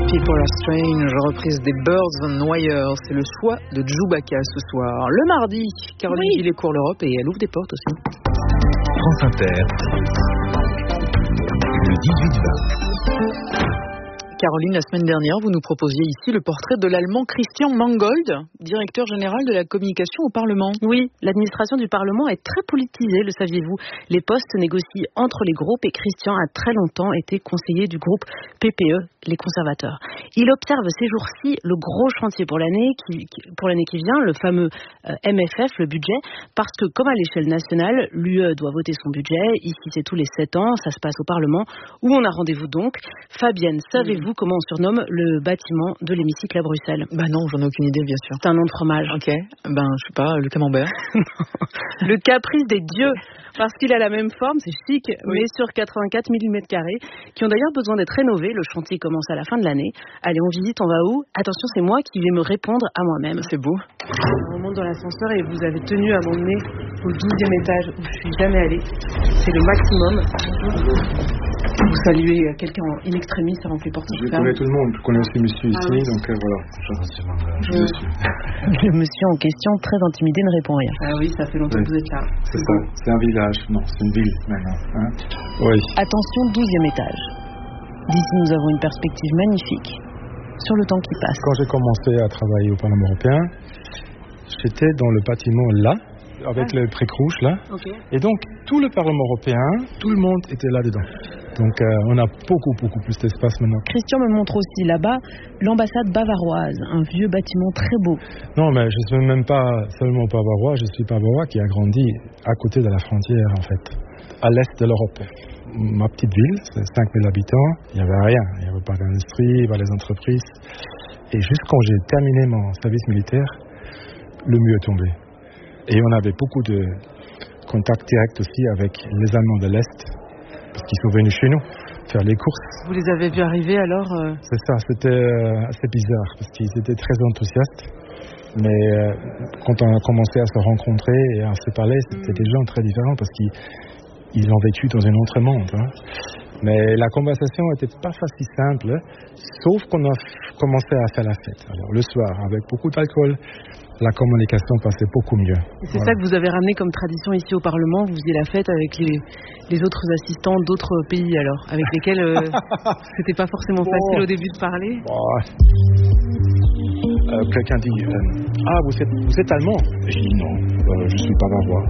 People Are Strange, reprise des Birds and Wires. C'est le choix de Djoubaka ce soir. Le mardi, Caroline Gillet court l'Europe et elle ouvre des portes aussi. France Inter, le 18-20. Caroline, la semaine dernière, vous nous proposiez ici le portrait de l'Allemand Christian Mangold, directeur général de la communication au Parlement. Oui, l'administration du Parlement est très politisée, le saviez-vous. Les postes négocient entre les groupes et Christian a très longtemps été conseiller du groupe PPE, les conservateurs. Il observe ces jours-ci le gros chantier pour l'année qui vient, le fameux MFF, le budget, parce que comme à l'échelle nationale, l'UE doit voter son budget. Ici, c'est tous les 7 ans, ça se passe au Parlement, où on a rendez-vous donc. Fabienne, savez-vous comment on surnomme le bâtiment de l'hémicycle à Bruxelles? Bah non, j'en ai aucune idée, bien sûr. C'est un nom de fromage. Ok, je sais pas, le camembert. Le caprice des dieux, parce qu'il a la même forme, c'est chic, mais sur 84 mm carrés, qui ont d'ailleurs besoin d'être rénovés. Le chantier commence à la fin de l'année. Allez, on visite, on va où? Attention, c'est moi qui vais me répondre à moi-même. C'est beau. On monte dans l'ascenseur et vous avez tenu à m'emmener au 12e étage où je suis jamais allée. C'est le maximum. Vous saluez quelqu'un in extremis, ça remplit porte. Je connais tout le monde, je connais aussi monsieur ici, oui. Donc voilà. Le monsieur en question, très intimidé, ne répond rien. Ah oui, ça fait longtemps que vous êtes là. C'est ça, c'est un village, non, c'est une ville maintenant. Hein, oui. Attention, 12e étage. D'ici, nous avons une perspective magnifique sur le temps qui passe. Quand j'ai commencé à travailler au Parlement européen, j'étais dans le bâtiment là, avec le pré-crouche là. Okay. Et donc, tout le Parlement européen, tout le monde était là-dedans. Donc, on a beaucoup plus d'espace maintenant. Christian me montre aussi là-bas l'ambassade bavaroise, un vieux bâtiment très beau. Non, mais je ne suis même pas seulement bavarois, je suis bavarois qui a grandi à côté de la frontière, en fait, à l'est de l'Europe. Ma petite ville, c'est 5000 habitants, il n'y avait rien. Il n'y avait pas d'industrie, pas les entreprises. Et juste quand j'ai terminé mon service militaire, le mur est tombé. Et on avait beaucoup de contacts directs aussi avec les Allemands de l'Est, parce qu'ils sont venus chez nous faire les courses. Vous les avez vus arriver alors C'est ça, c'était assez bizarre, parce qu'ils étaient très enthousiastes. Mais quand on a commencé à se rencontrer et à se parler, c'était des gens très différents, parce qu'ils ont vécu dans un autre monde. Hein. Mais la conversation n'était pas si simple, sauf qu'on a commencé à faire la fête. Alors, le soir, avec beaucoup d'alcool, la communication passait beaucoup mieux. Et c'est ça que vous avez ramené comme tradition ici au Parlement, vous faisiez la fête avec les autres assistants d'autres pays alors, avec lesquels c'était pas forcément facile au début de parler. Quelqu'un dit vous êtes allemand? Je dis non, je suis bavarois.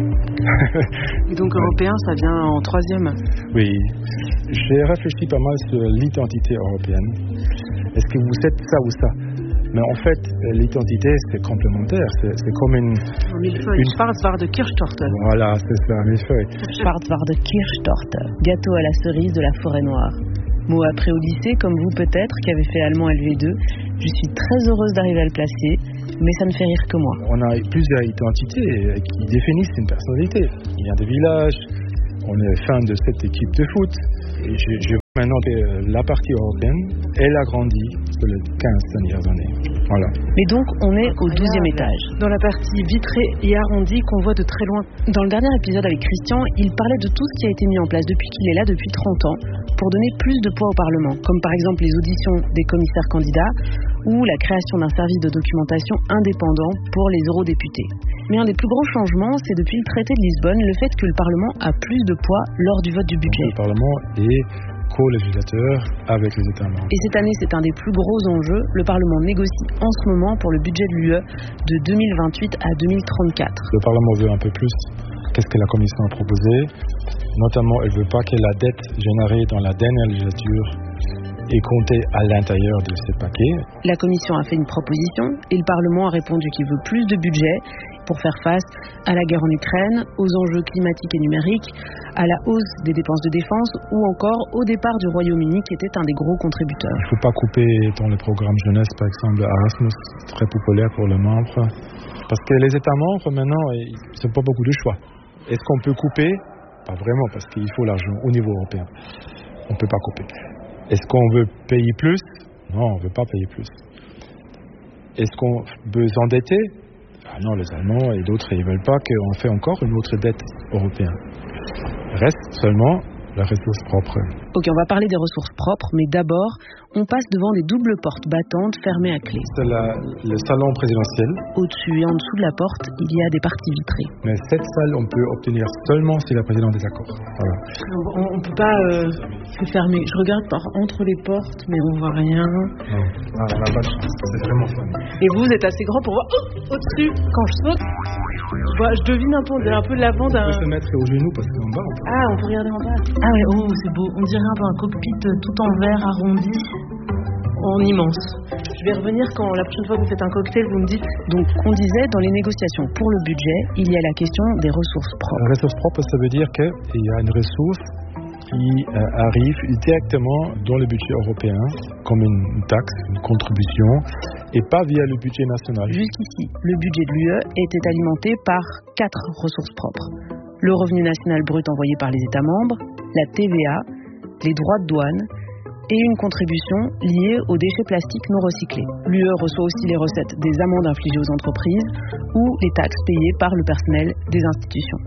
Et donc européen, ça vient en 3e? Oui, j'ai réfléchi pas mal sur l'identité européenne. Est-ce que vous êtes ça ou ça? Mais en fait, l'identité, c'est complémentaire. C'est comme une Schwarzwälder Kirschtorte. Voilà, c'est ça, millefeuille. Schwarzwälder Kirschtorte, gâteau à la cerise de la forêt noire. Mot appris au lycée, comme vous peut-être, qui avez fait allemand LV2. Je suis très heureuse d'arriver à le placer, mais ça ne fait rire que moi. On a plusieurs identités qui définissent une personnalité. Il y a des villages, on est fan de cette équipe de foot. Et je maintenant que la partie européenne, elle a grandi sur les 15 dernières années. Voilà. Mais donc, on est au 12e étage, dans la partie vitrée et arrondie qu'on voit de très loin. Dans le dernier épisode avec Christian, il parlait de tout ce qui a été mis en place depuis qu'il est là, depuis 30 ans, pour donner plus de poids au Parlement, comme par exemple les auditions des commissaires candidats ou la création d'un service de documentation indépendant pour les eurodéputés. Mais un des plus gros changements, c'est depuis le traité de Lisbonne, le fait que le Parlement a plus de poids lors du vote du budget. Le Parlement est co-législateur avec les États membres. Et cette année, c'est un des plus gros enjeux. Le Parlement négocie en ce moment pour le budget de l'UE de 2028 à 2034. Le Parlement veut un peu plus. Qu'est-ce que la Commission a proposé? Notamment, elle ne veut pas que la dette générée dans la dernière législature est comptée à l'intérieur de ce paquet. La Commission a fait une proposition et le Parlement a répondu qu'il veut plus de budget pour faire face à la guerre en Ukraine, aux enjeux climatiques et numériques, à la hausse des dépenses de défense ou encore au départ du Royaume-Uni qui était un des gros contributeurs. Il ne faut pas couper dans le programme jeunesse, par exemple, Erasmus, très populaire pour les membres, parce que les États membres, maintenant, ils n'ont pas beaucoup de choix. Est-ce qu'on peut couper? Pas vraiment, parce qu'il faut l'argent au niveau européen. On ne peut pas couper. Est-ce qu'on veut payer plus? Non, on ne veut pas payer plus. Est-ce qu'on veut s'endetter? Ah non, les Allemands et d'autres, ils ne veulent pas qu'on fait encore une autre dette européenne. Reste seulement la ressource propre. Ok, on va parler des ressources propres, mais d'abord, on passe devant des doubles portes battantes fermées à clé. C'est le salon présidentiel. Au-dessus et en dessous de la porte, il y a des parties vitrées. Mais cette salle, on peut obtenir seulement si la présidente est d'accord. Voilà. On ne peut pas se fermer. Je regarde entre les portes, mais on voit rien. Non, on n'a pas de chance. C'est vraiment fun. Et vous êtes assez grand pour voir au-dessus. Quand je saute, je devine un peu, on dirait un peu l'avant d'un... On peut se mettre au genou parce qu'en bas, on peut... Ah, on peut regarder en bas. Ah ouais, oh, c'est beau. On dirait un peu un cockpit tout en verre arrondi. En immense. Je vais revenir quand la prochaine fois que vous faites un cocktail, vous me dites. Donc, on disait, dans les négociations pour le budget, il y a la question des ressources propres. La ressource propre, ça veut dire qu'il y a une ressource qui arrive directement dans le budget européen, comme une taxe, une contribution, et pas via le budget national. Jusqu'ici, le budget de l'UE était alimenté par 4 ressources propres. Le revenu national brut envoyé par les États membres, la TVA, les droits de douane, et une contribution liée aux déchets plastiques non recyclés. L'UE reçoit aussi les recettes des amendes infligées aux entreprises ou les taxes payées par le personnel des institutions.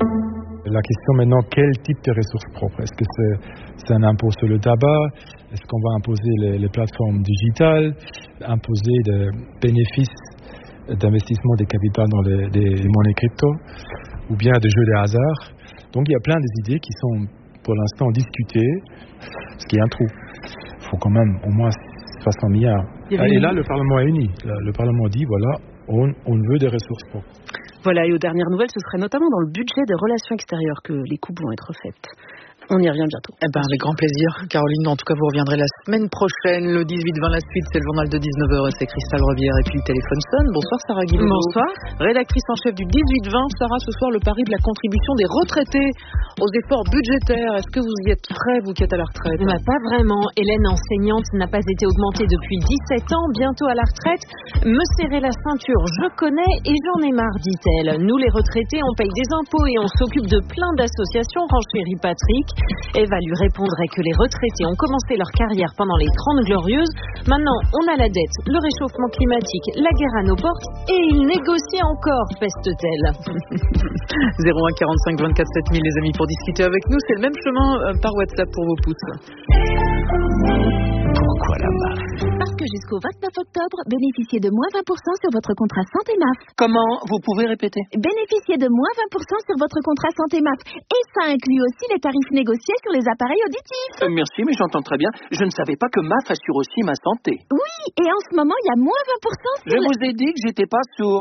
La question maintenant, quel type de ressources propres? Est-ce que c'est un impôt sur le tabac? Est-ce qu'on va imposer les plateformes digitales? Imposer des bénéfices d'investissement des capitaux dans des monnaies crypto? Ou bien des jeux de hasard? Donc il y a plein d'idées qui sont pour l'instant discutées, ce qui est un trou. Il faut quand même au moins 60 milliards. Et là, le Parlement est uni. Le Parlement dit, voilà, on veut des ressources propres. Voilà, et aux dernières nouvelles, ce serait notamment dans le budget des relations extérieures que les coupes vont être faites. On y revient bientôt. Avec grand plaisir. Caroline, en tout cas, vous reviendrez la semaine prochaine, le 18-20, la suite, c'est le journal de 19h, et c'est Christelle Rebière, et puis le téléphone sonne. Bonsoir Sarah Guillemot. Bonsoir. Rédactrice en chef du 18-20. Sarah, ce soir, le pari de la contribution des retraités aux efforts budgétaires. Est-ce que vous y êtes prêts, vous qui êtes à la retraite? Pas vraiment. Hélène, enseignante, n'a pas été augmentée depuis 17 ans, bientôt à la retraite. Me serrer la ceinture, je connais et j'en ai marre, dit-elle. Nous, les retraités, on paye des impôts et on s'occupe de plein d'associations, renchérit Patrick. Eva lui répondrait que les retraités ont commencé leur carrière pendant les 30 glorieuses. Maintenant, on a la dette, le réchauffement climatique, la guerre à nos portes et ils négocient encore, peste-t-elle. 01 45 24 7000 les amis pour discuter avec nous. C'est le même chemin par WhatsApp pour vos pouces. Pourquoi la MAF? Parce que jusqu'au 29 octobre, bénéficiez de moins 20% sur votre contrat santé MAF. Comment? Vous pouvez répéter? Bénéficiez de moins 20% sur votre contrat santé MAF. Et ça inclut aussi les tarifs négociés sur les appareils auditifs. Merci, mais j'entends très bien. Je ne savais pas que MAF assure aussi ma santé. Oui, et en ce moment, il y a moins 20% sur... Je vous ai dit que j'étais pas sourd.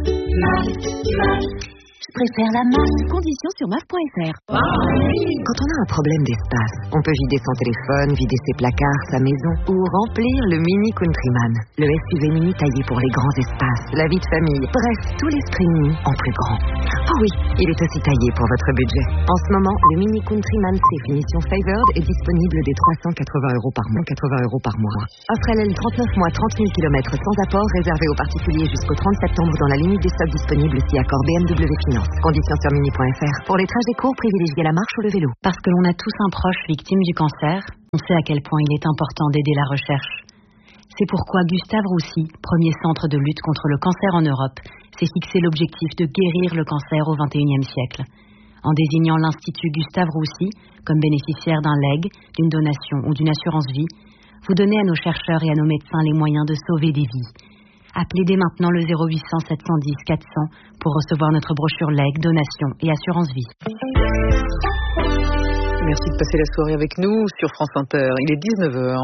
Je préfère la MAF. Conditions sur MAF.fr. Quand on a un problème d'espace, on peut vider son téléphone, vider ses placards, sa maison ou remplir le Mini Countryman. Le SUV mini taillé pour les grands espaces, la vie de famille, bref, tout l'esprit mini en plus grand. Oh oui, il est aussi taillé pour votre budget. En ce moment, le Mini Countryman C finition Favored est disponible dès 380 € par mois. 80 € par mois. Offre LL 39 mois, 30 000 km sans apport, réservé aux particuliers jusqu'au 30 septembre dans la limite des stocks disponibles si accord BMW Finance. Conditions sur mini.fr. Pour les trajets courts, privilégiez la marche ou le vélo. Parce que l'on a tous un proche victime du cancer, on sait à quel point il est important d'aider la recherche. C'est pourquoi Gustave Roussy, premier centre de lutte contre le cancer en Europe, s'est fixé l'objectif de guérir le cancer au XXIe siècle. En désignant l'Institut Gustave Roussy comme bénéficiaire d'un legs, d'une donation ou d'une assurance vie, vous donnez à nos chercheurs et à nos médecins les moyens de sauver des vies. Appelez dès maintenant le 0800 710 400 pour recevoir notre brochure legs, donation et assurance vie. Merci de passer la soirée avec nous sur France Inter. Il est 19h.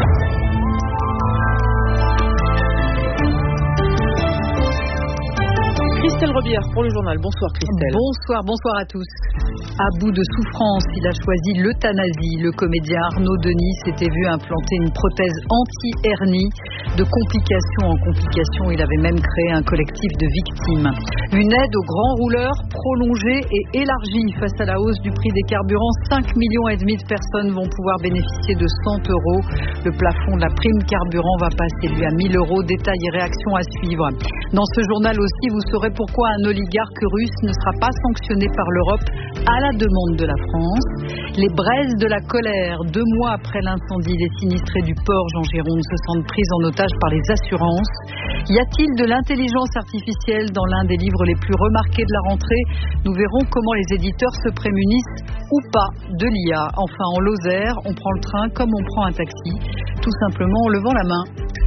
Christelle Rebière pour le journal. Bonsoir Christelle. Bonsoir à tous. À bout de souffrance, il a choisi l'euthanasie. Le comédien Arnaud Denis s'était vu implanter une prothèse anti-hernie. De complication en complication, il avait même créé un collectif de victimes. Une aide aux grands rouleurs prolongée et élargie face à la hausse du prix des carburants. 5,5 millions de personnes vont pouvoir bénéficier de 100 €. Le plafond de la prime carburant va passer lui à 1 000 €. Détails et réactions à suivre. Dans ce journal aussi, vous saurez pourquoi un oligarque russe ne sera pas sanctionné par l'Europe à la demande de la France. Les braises de la colère. 2 mois après l'incendie, les sinistrés du port Jean Gironde se sentent pris en otage par les assurances. Y a-t-il de l'intelligence artificielle dans l'un des livres les plus remarqués de la rentrée? Nous verrons comment les éditeurs se prémunissent ou pas de l'IA. Enfin, en Lozère, on prend le train comme on prend un taxi, tout simplement en levant la main.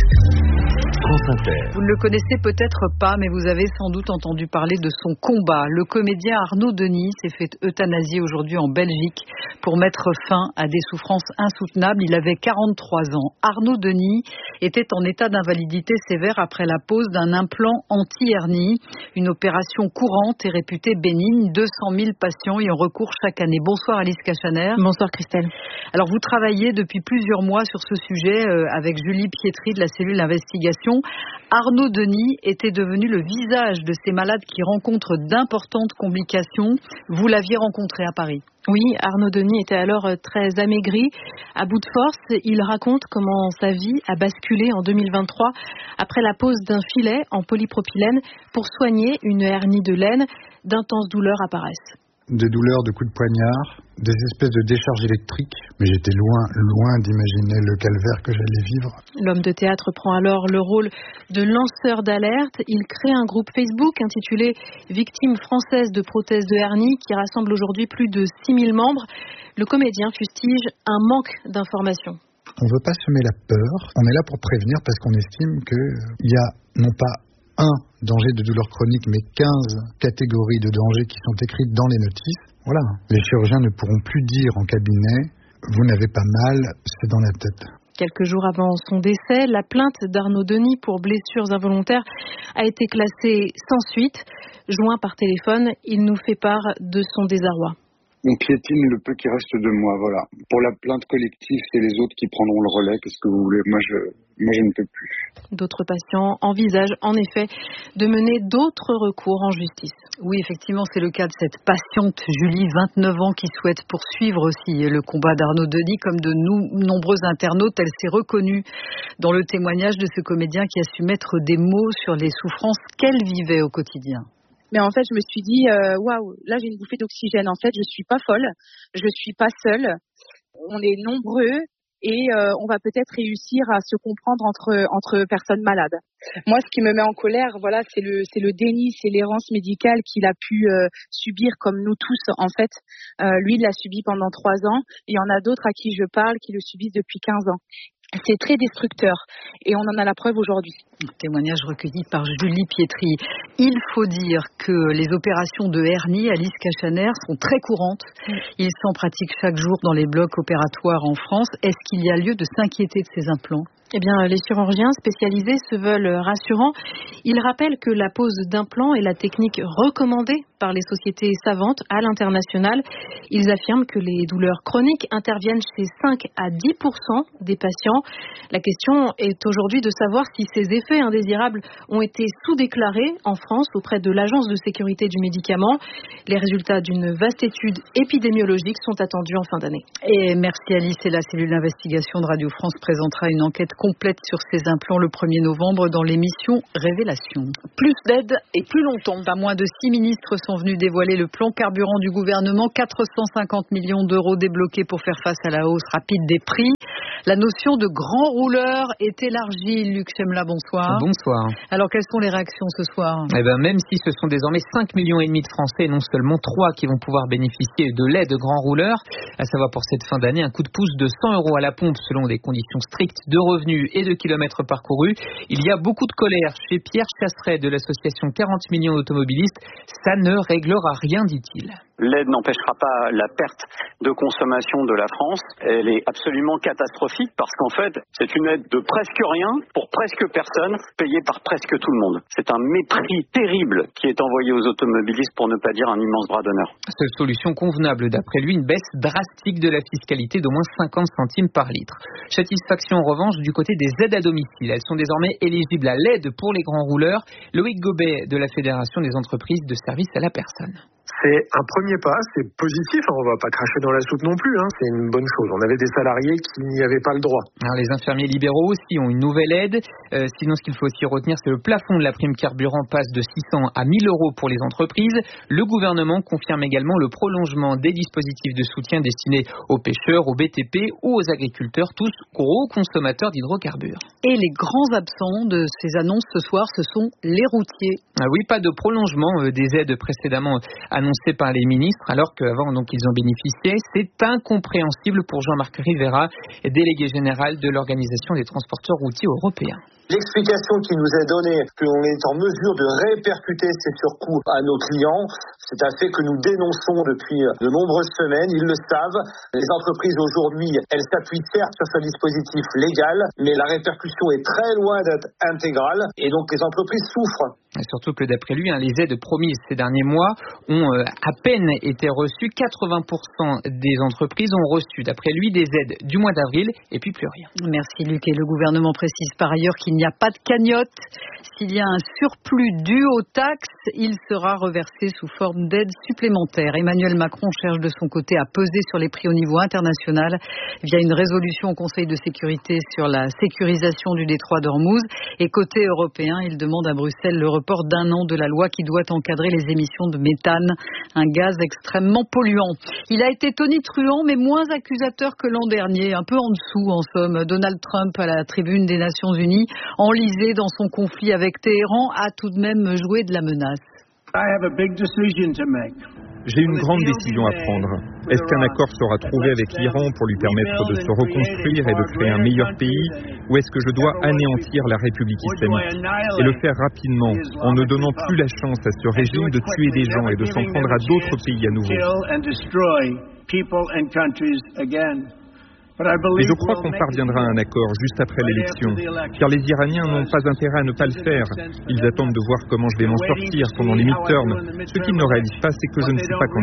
Vous ne le connaissez peut-être pas, mais vous avez sans doute entendu parler de son combat. Le comédien Arnaud Denis s'est fait euthanasier aujourd'hui en Belgique pour mettre fin à des souffrances insoutenables. Il avait 43 ans. Arnaud Denis était en état d'invalidité sévère après la pose d'un implant anti-hernie, une opération courante et réputée bénigne. 200 000 patients y ont recours chaque année. Bonsoir Alice Cachaner. Bonsoir Christelle. Alors vous travaillez depuis plusieurs mois sur ce sujet avec Julie Pietri de la cellule d'investigation. Arnaud Denis était devenu le visage de ces malades qui rencontrent d'importantes complications. Vous l'aviez rencontré à Paris. Oui, Arnaud Denis était alors très amaigri, à bout de force. Il raconte comment sa vie a basculé en 2023 après la pose d'un filet en polypropylène pour soigner une hernie de laine. D'intenses douleurs apparaissent. Des douleurs de coups de poignard, des espèces de décharges électriques, mais j'étais loin d'imaginer le calvaire que j'allais vivre. L'homme de théâtre prend alors le rôle de lanceur d'alerte. Il crée un groupe Facebook intitulé « Victimes françaises de prothèses de hernie » qui rassemble aujourd'hui plus de 6000 membres. Le comédien fustige un manque d'informations. On ne veut pas semer la peur, on est là pour prévenir parce qu'on estime qu'il y a non pas un danger de douleur chronique, mais 15 catégories de dangers qui sont écrites dans les notices. Voilà. Les chirurgiens ne pourront plus dire en cabinet « vous n'avez pas mal, c'est dans la tête ». Quelques jours avant son décès, la plainte d'Arnaud Denis pour blessures involontaires a été classée sans suite. Joint par téléphone, il nous fait part de son désarroi. On piétine le peu qui reste de moi, voilà. Pour la plainte collective, c'est les autres qui prendront le relais. Qu'est-ce que vous voulez ? Moi, je ne peux plus. D'autres patients envisagent en effet de mener d'autres recours en justice. Oui, effectivement, c'est le cas de cette patiente Julie, 29 ans, qui souhaite poursuivre aussi le combat d'Arnaud Denis. Comme de nombreux internautes, elle s'est reconnue dans le témoignage de ce comédien qui a su mettre des mots sur les souffrances qu'elle vivait au quotidien. Mais en fait, je me suis dit, waouh, là j'ai une bouffée d'oxygène. En fait, je suis pas folle, je suis pas seule. On est nombreux et on va peut-être réussir à se comprendre entre personnes malades. Moi, ce qui me met en colère, voilà, c'est le déni, c'est l'errance médicale qu'il a pu subir comme nous tous. En fait, lui, il l'a subi pendant 3 ans. Il y en a d'autres à qui je parle qui le subissent depuis 15 ans. C'est très destructeur et on en a la preuve aujourd'hui. Témoignage recueilli par Julie Pietri. Il faut dire que les opérations de hernie, Alice Cachaner, sont très courantes. Ils s'en pratiquent chaque jour dans les blocs opératoires en France. Est-ce qu'il y a lieu de s'inquiéter de ces implants ? Eh bien, les chirurgiens spécialisés se veulent rassurants. Ils rappellent que la pose d'implants est la technique recommandée par les sociétés savantes à l'international. Ils affirment que les douleurs chroniques interviennent chez 5 à 10% des patients. La question est aujourd'hui de savoir si ces effets indésirables ont été sous-déclarés en France auprès de l'Agence de sécurité du médicament. Les résultats d'une vaste étude épidémiologique sont attendus en fin d'année. Et merci Alice, et la cellule d'investigation de Radio France présentera une enquête complète sur ces implants le 1er novembre dans l'émission Révélation. Plus d'aide et plus longtemps. Pas moins de 6 ministres sont venus dévoiler le plan carburant du gouvernement. 450 millions d'euros débloqués pour faire face à la hausse rapide des prix. La notion de grand rouleur est élargie. Luc Chemla, bonsoir. Bonsoir. Alors, quelles sont les réactions ce soir ? Même si ce sont désormais 5,5 millions de Français, non seulement 3 qui vont pouvoir bénéficier de l'aide de grand rouleur, à savoir pour cette fin d'année un coup de pouce de 100 € à la pompe selon des conditions strictes de revenus et de kilomètres parcourus. Il y a beaucoup de colère chez Pierre Chasseret de l'association 40 millions d'automobilistes. Ça ne réglera rien, dit-il. L'aide n'empêchera pas la perte de consommation de la France. Elle est absolument catastrophique parce qu'en fait, c'est une aide de presque rien pour presque personne, payée par presque tout le monde. C'est un mépris terrible qui est envoyé aux automobilistes, pour ne pas dire un immense bras d'honneur. Seule solution convenable, d'après lui, une baisse drastique de la fiscalité d'au moins 50 centimes par litre. Satisfaction en revanche du côté des aides à domicile. Elles sont désormais éligibles à l'aide pour les grands rouleurs. Loïc Gobet de la Fédération des entreprises de services à la personne. C'est un premier pas, c'est positif, on va pas cracher dans la soupe non plus, c'est une bonne chose. On avait des salariés qui n'y avaient pas le droit. Alors les infirmiers libéraux aussi ont une nouvelle aide. Sinon, ce qu'il faut aussi retenir, c'est le plafond de la prime carburant passe de 600 à 1000 euros pour les entreprises. Le gouvernement confirme également le prolongement des dispositifs de soutien destinés aux pêcheurs, aux BTP ou aux agriculteurs, tous gros consommateurs d'hydrocarbures. Et les grands absents de ces annonces ce soir, ce sont les routiers. Ah oui, pas de prolongement des aides précédemment annoncées par les ministres, alors qu'avant donc ils en bénéficiaient. C'est incompréhensible pour Jean-Marc Rivera, délégué général de l'Organisation des transporteurs routiers européens. L'explication qui nous est donnée, que l'on est en mesure de répercuter ces surcoûts à nos clients, c'est un fait que nous dénonçons depuis de nombreuses semaines. Ils le savent. Les entreprises aujourd'hui, elles s'appuient certes sur ce dispositif légal, mais la répercussion est très loin d'être intégrale et donc les entreprises souffrent. Et surtout que d'après lui, les aides promises ces derniers mois ont à peine été reçues. 80% des entreprises ont reçu, d'après lui, des aides du mois d'avril et puis plus rien. Merci Luc. Et le gouvernement précise par ailleurs qu'il n'y a pas de cagnotte. S'il y a un surplus dû aux taxes, il sera reversé sous forme d'aide supplémentaire. Emmanuel Macron cherche de son côté à peser sur les prix au niveau international via une résolution au Conseil de sécurité sur la sécurisation du détroit d'Ormuz. Et côté européen, il demande à Bruxelles le report d'1 an de la loi qui doit encadrer les émissions de méthane, un gaz extrêmement polluant. Il a été tonitruant mais moins accusateur que l'an dernier, un peu en dessous en somme. Donald Trump à la tribune des Nations Unies, enlisé dans son conflit avec Téhéran, a tout de même joué de la menace. J'ai une grande décision à prendre. Est-ce qu'un accord sera trouvé avec l'Iran pour lui permettre de se reconstruire et de créer un meilleur pays, ou est-ce que je dois anéantir la République islamique et le faire rapidement, en ne donnant plus la chance à ce régime de tuer des gens et de s'en prendre à d'autres pays à nouveau? Et je crois qu'on parviendra à un accord juste après l'élection, car les Iraniens n'ont pas intérêt à ne pas le faire. Ils attendent de voir comment je vais m'en sortir pendant les midterms. Ce qu'ils ne réalisent pas, c'est que je ne suis pas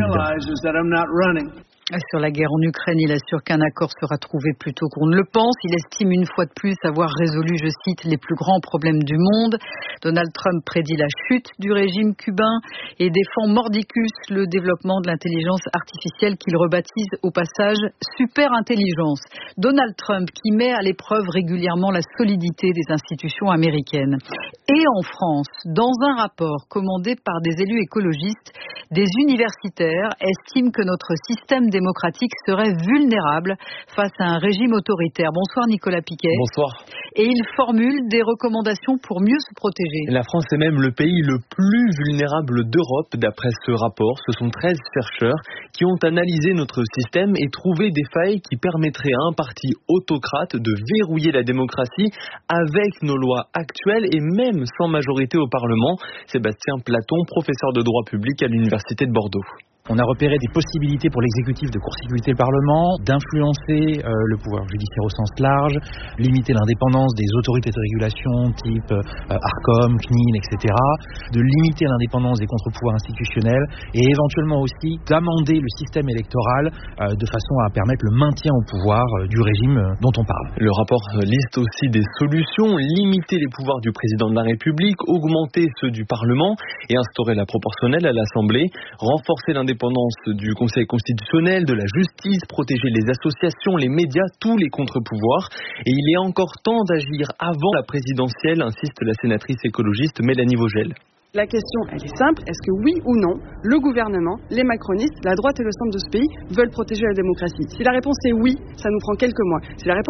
candidat. Sur la guerre en Ukraine, il assure qu'un accord sera trouvé plus tôt qu'on ne le pense. Il estime une fois de plus avoir résolu, je cite, les plus grands problèmes du monde. Donald Trump prédit la chute du régime cubain et défend mordicus le développement de l'intelligence artificielle qu'il rebaptise au passage super-intelligence. Donald Trump qui met à l'épreuve régulièrement la solidité des institutions américaines. Et en France, dans un rapport commandé par des élus écologistes, des universitaires estiment que notre système démocratique serait vulnérable face à un régime autoritaire. Bonsoir Nicolas Piquet. Bonsoir. Et il formule des recommandations pour mieux se protéger. La France est même le pays le plus vulnérable d'Europe d'après ce rapport. Ce sont 13 chercheurs qui ont analysé notre système et trouvé des failles qui permettraient à un parti autocrate de verrouiller la démocratie avec nos lois actuelles et même sans majorité au Parlement. Sébastien Platon, professeur de droit public à l'Université de Bordeaux. On a repéré des possibilités pour l'exécutif de court-circuiter le Parlement, d'influencer le pouvoir judiciaire au sens large, limiter l'indépendance des autorités de régulation type Arcom, CNIL, etc., de limiter l'indépendance des contre-pouvoirs institutionnels et éventuellement aussi d'amender le système électoral de façon à permettre le maintien au pouvoir du régime dont on parle. Le rapport liste aussi des solutions, limiter les pouvoirs du président de la République, augmenter ceux du Parlement et instaurer la proportionnelle à l'Assemblée, renforcer l'indépendance du Conseil constitutionnel, de la justice, protéger les associations, les médias, tous les contre-pouvoirs. Et il est encore temps d'agir avant la présidentielle, insiste la sénatrice écologiste Mélanie Vogel. La question, elle est simple. Est-ce que oui ou non, le gouvernement, les macronistes, la droite et le centre de ce pays veulent protéger la démocratie? Si la réponse est oui, ça nous prend quelques mois. Si la réponse